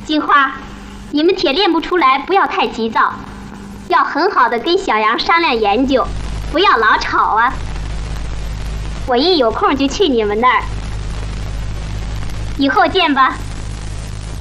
金花，你们铁练不出来，不要太急躁，要很好的跟小杨商量研究，不要老吵啊。我一有空就去你们那儿，以后见吧。